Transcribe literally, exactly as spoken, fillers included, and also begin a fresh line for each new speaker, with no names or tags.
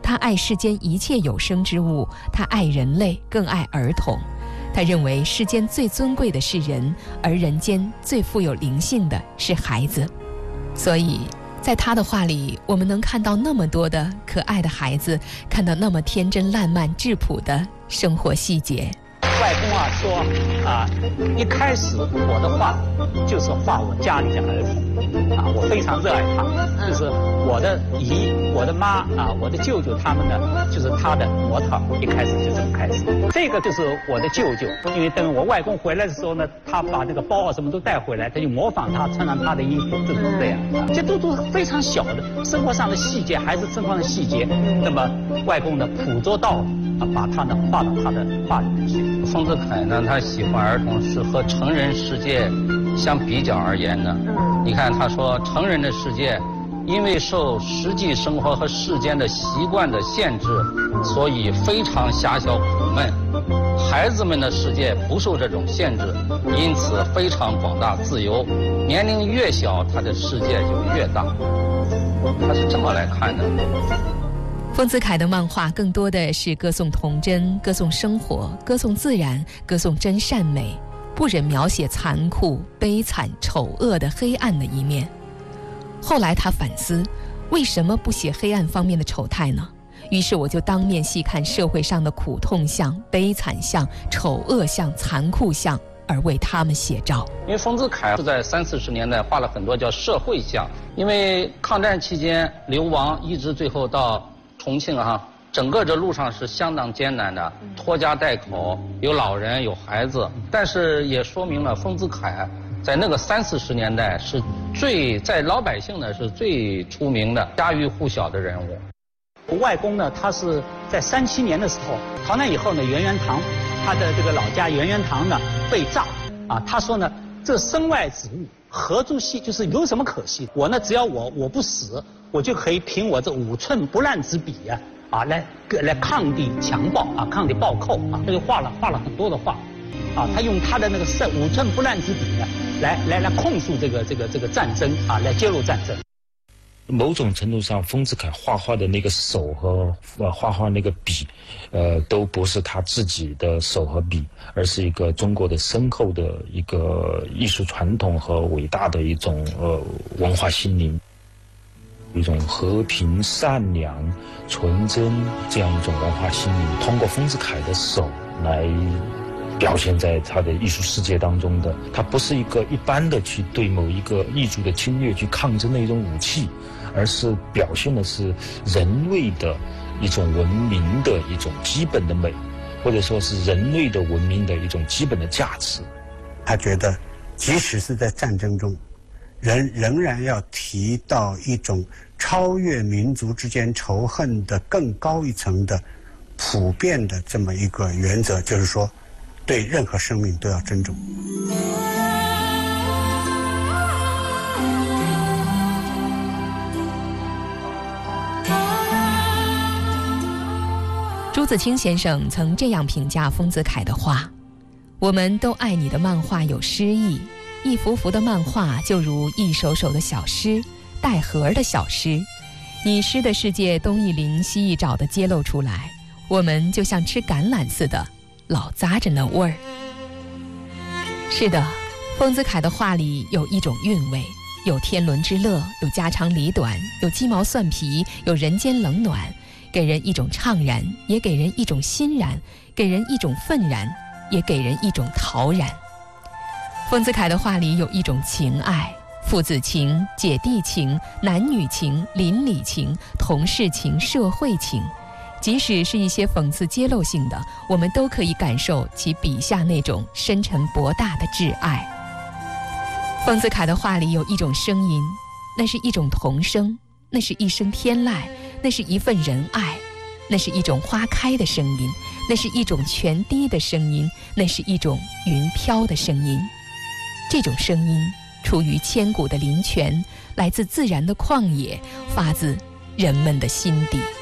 他爱世间一切有生之物，他爱人类，更爱儿童。他认为世间最尊贵的是人，而人间最富有灵性的是孩子。所以在他的话里，我们能看到那么多的可爱的孩子，看到那么天真烂漫质朴的生活细节。
外公啊说啊，一开始我的画就是画我家里的儿童啊，我非常热爱他，就是我的姨、我的妈啊、我的舅舅他们呢，就是他的模特，一开始就这么开始。这个就是我的舅舅，因为等我外公回来的时候呢，他把那个包啊什么都带回来，他就模仿他，穿上他的衣服，就是这样。这都都非常小的生活上的细节，还是生活上的细节。那么外公呢，捕捉到啊，把他呢画到他的画里面去。
丰子恺呢，他喜欢儿童是和成人世界相比较而言呢。你看他说，成人的世界因为受实际生活和世间的习惯的限制，所以非常狭小苦闷。孩子们的世界不受这种限制，因此非常广大自由。年龄越小，他的世界就越大。他是这么来看的。
丰子恺的漫画更多的是歌颂童真，歌颂生活，歌颂自然，歌颂真善美，不忍描写残酷、悲惨、丑恶的黑暗的一面。后来他反思，为什么不写黑暗方面的丑态呢？于是我就当面细看社会上的苦痛相、悲惨相、丑恶相、残酷相，而为他们写照。
因为丰子恺是在三四十年代画了很多叫社会相，因为抗战期间流亡，一直最后到重庆哈、啊，整个这路上是相当艰难的，拖家带口，有老人有孩子，但是也说明了丰子恺在那个三四十年代是最在老百姓呢是最出名的家喻户晓的人物。
我外公呢，他是在三七年的时候，逃难以后呢，圆圆堂，他的这个老家圆圆堂呢被炸啊，他说呢，这身外之物何足惜，就是有什么可惜？我呢，只要我我不死，我就可以凭我这五寸不烂之笔啊，啊来来抗敌强暴啊，抗敌暴寇啊，他就画了画了很多的画，啊，他用他的那个五寸不烂之笔呢，来来来控诉这个这个这个战争啊，来揭露战争。
某种程度上，丰子恺画画的那个手和呃画画那个笔，呃，都不是他自己的手和笔，而是一个中国的深厚的一个艺术传统和伟大的一种呃文化心灵，一种和平、善良、纯真这样一种文化心灵，通过丰子恺的手来表现在他的艺术世界当中的。它不是一个一般的去对某一个异族的侵略去抗争的一种武器，而是表现的是人类的一种文明的一种基本的美，或者说是人类的文明的一种基本的价值。
他觉得即使是在战争中，人仍然要提到一种超越民族之间仇恨的更高一层的普遍的这么一个原则，就是说对任何生命都要尊重。
朱自清先生曾这样评价丰子恺的画：我们都爱你的漫画有诗意，一幅幅的漫画就如一首首的小诗，带核的小诗，你诗的世界东一零西一找的揭露出来，我们就像吃橄榄似的，老咂着那味儿。是的，丰子恺的画里有一种韵味，有天伦之乐，有家长里短，有鸡毛蒜皮，有人间冷暖，给人一种怅然，也给人一种欣然，给人一种愤然，也给人一种陶然。丰子恺的画里有一种情爱，父子情、姐弟情、男女情、邻里情、同事情、社会情，即使是一些讽刺揭露性的，我们都可以感受其笔下那种深沉博大的挚爱。丰子恺的画里有一种声音，那是一种童声，那是一声天籁，那是一份仁爱，那是一种花开的声音，那是一种泉滴的声音，那是一种云飘的声音。这种声音出于千古的林泉，来自自然的旷野，发自人们的心底。